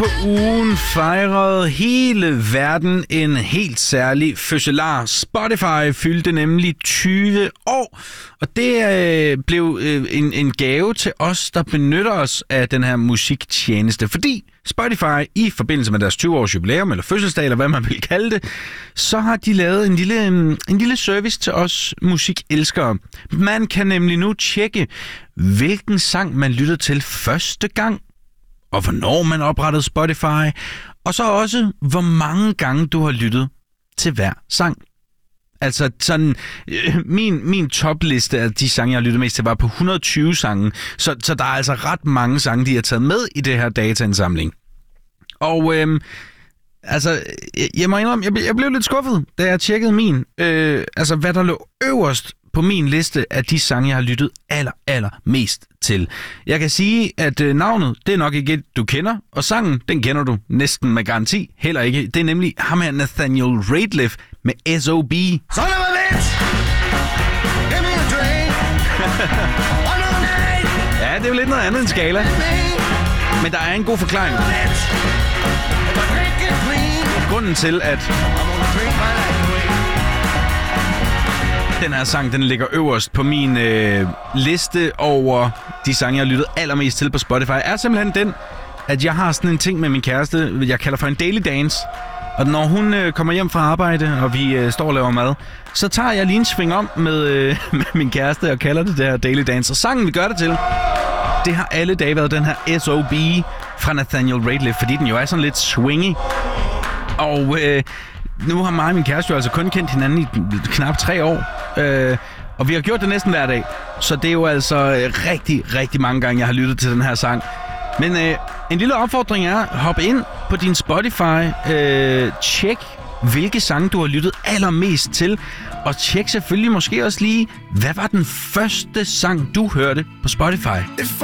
Ugen fejrede hele verden en helt særlig fødselar. Spotify fyldte nemlig 20 år, og det blev en gave til os, der benytter os af den her musiktjeneste. Fordi Spotify i forbindelse med deres 20-års jubilæum, eller fødselsdag, eller hvad man vil kalde det, så har de lavet en lille service til os musikelskere. Man kan nemlig nu tjekke, hvilken sang man lyttede til første gang, og hvornår man oprettede Spotify, og så også, hvor mange gange du har lyttet til hver sang. Altså sådan, min topliste af de sange, jeg har lyttet mest til, var på 120 sange, så der er altså ret mange sange, de har taget med i det her dataindsamling. Og jeg må indrømme, jeg blev lidt skuffet, da jeg tjekkede min. Altså, hvad der lå øverst på min liste af de sange, jeg har lyttet allermest til. Jeg kan sige, at navnet, det er nok ikke et, du kender, og sangen, den kender du næsten med garanti heller ikke. Det er nemlig ham her, Nathaniel Rateliff med S.O.B. Son of a bitch! Give me a drink! One of night! Ja, det er jo lidt noget andet end Skala. Men der er en god forklaring. Grunden til, at den her sang, den ligger øverst på min liste over de sange, jeg har lyttet allermest til på Spotify, er simpelthen den, at jeg har sådan en ting med min kæreste, jeg kalder for en daily dance. Og når hun kommer hjem fra arbejde, og vi står og laver mad, så tager jeg lige en sving om med min kæreste og kalder det der daily dance. Og sangen, vi gør det til, det har alle dage været den her S.O.B. fra Nathaniel Rateliff, fordi den jo er sådan lidt swingy. Og nu har mig og min kæreste jo altså kun kendt hinanden i knap 3 år. Og vi har gjort det næsten hver dag. Så det er jo altså rigtig mange gange, jeg har lyttet til den her sang. Men en lille opfordring er, hop ind på din Spotify, tjek hvilke sange du har lyttet allermest til, og tjek selvfølgelig måske også lige, hvad var den første sang, du hørte på Spotify?